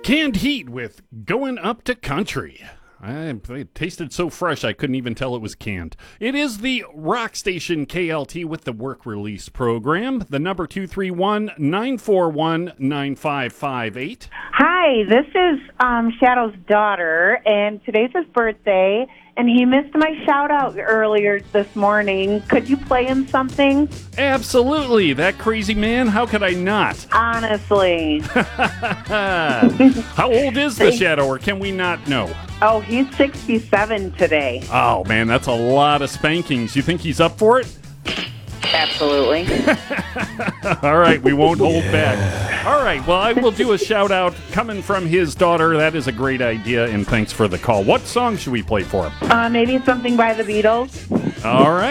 Canned Heat with Going Up to Country. It tasted so fresh I couldn't even tell it was canned. It is the rock station KLT with the work release program. The number 231-941-9558. Hi, this is Shadow's daughter, and today's his birthday, and he missed my shout-out earlier this morning. Could you play him something? Absolutely. That crazy man, how could I not? Honestly. How old is the Shadow, or can we not know? Oh, he's 67 today. Oh, man, that's a lot of spankings. You think he's up for it? Absolutely. All right, we won't hold back. All right, well, I will do a shout-out coming from his daughter. That is a great idea, and thanks for the call. What song should we play for him? Maybe something by the Beatles. All right.